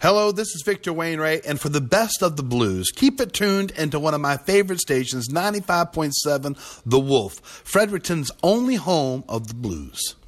Hello, this is Victor Wainwright, and for the best of the blues, keep it tuned into one of my favorite stations, 95.7 The Wolf, Fredericton's only home of the blues.